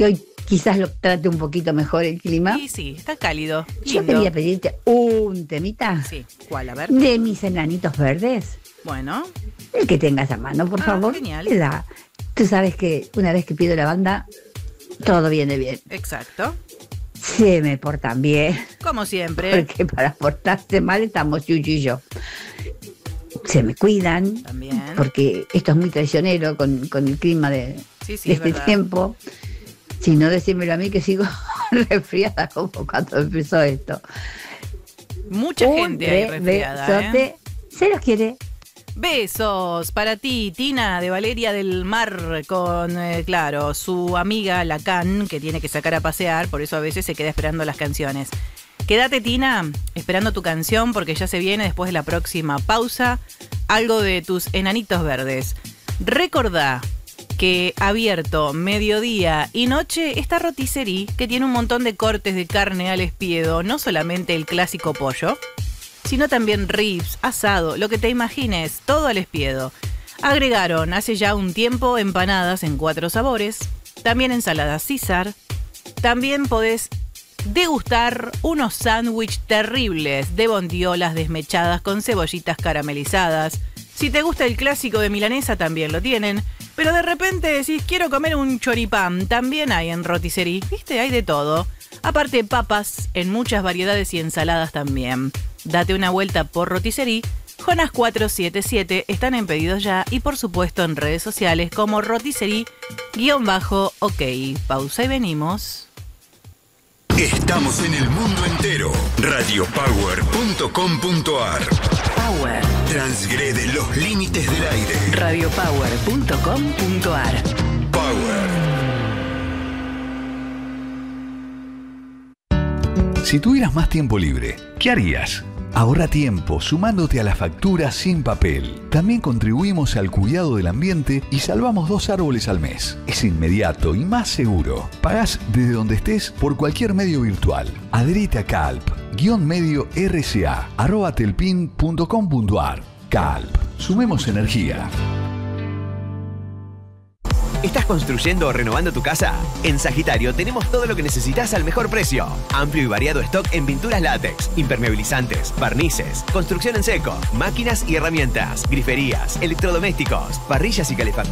que hoy quizás lo trate un poquito mejor el clima. Sí, está cálido. Yo Lindo. quería pedirte un temita. Sí, ¿cuál? A ver. De mis enanitos verdes. Bueno. El que tengas a mano, por favor. Genial. Tú sabes que una vez que pido la banda, todo viene bien. Exacto. Se me portan bien. Como siempre. Porque para portarse mal estamos Yuyu y yo. Se me cuidan. También. Porque esto es muy traicionero con el clima de este tiempo. Si no, decímelo a mí que sigo resfriada como cuando empezó esto. Mucha gente hay resfriada, besote. Se los quiere. Besos para ti, Tina de Valeria del Mar, con, claro, su amiga Lacan, que tiene que sacar a pasear, por eso a veces se queda esperando las canciones. Quédate, Tina, esperando tu canción, porque ya se viene después de la próxima pausa algo de tus enanitos verdes. Recordá que abierto mediodía y noche está Rotisserie, que tiene un montón de cortes de carne al espiedo, no solamente el clásico pollo, sino también ribs, asado, lo que te imagines, todo al espiedo. Agregaron hace ya un tiempo empanadas en 4 sabores, también ensaladas César, también podés degustar unos sándwiches terribles de bondiolas desmechadas con cebollitas caramelizadas. Si te gusta el clásico de milanesa también lo tienen, pero de repente decís quiero comer un choripán, también hay en Rotisserie, ¿viste? Hay de todo. Aparte papas en muchas variedades y ensaladas también. Date una vuelta por Rotisserie, Jonas 477, están en pedidos ya y por supuesto en redes sociales como Rotisserie_OK. Pausa y venimos. Estamos en el mundo entero. Radiopower.com.ar. Power. Transgrede los límites del aire. Radiopower.com.ar. Power. Si tuvieras más tiempo libre, ¿qué harías? Ahorra tiempo sumándote a la factura sin papel. También contribuimos al cuidado del ambiente y salvamos 2 árboles al mes. Es inmediato y más seguro. Pagás desde donde estés por cualquier medio virtual. Adherite a Calp, _medio RCA, @telpin.com.ar. Calp, sumemos energía. ¿Estás construyendo o renovando tu casa? En Sagitario tenemos todo lo que necesitas al mejor precio. Amplio y variado stock en pinturas látex, impermeabilizantes, barnices, construcción en seco, máquinas y herramientas, griferías, electrodomésticos, parrillas y calefactores.